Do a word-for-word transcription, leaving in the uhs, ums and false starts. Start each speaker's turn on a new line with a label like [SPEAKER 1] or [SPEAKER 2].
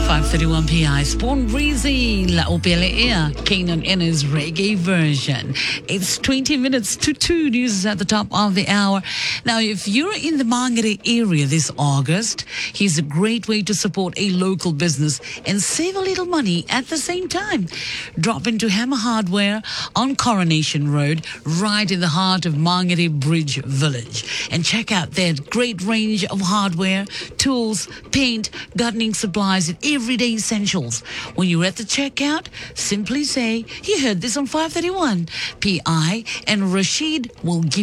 [SPEAKER 1] five thirty-one P I. Spawn Breezy, La Opele Ea, Kanan in his reggae version. It's twenty minutes to two. News is at the top of the hour. Now, if you're in the Mangere area this August, here's a great way to support a local business and save a little money at the same time. Drop into Hammer Hardware on Coronation Road, right in the heart of Mangere Bridge Village. And check out their great range of hardware, tools, paint, gardening supplies, and everyday essentials. When you're at the checkout, simply say, you heard this on five thirty-one P I, and Rashid will give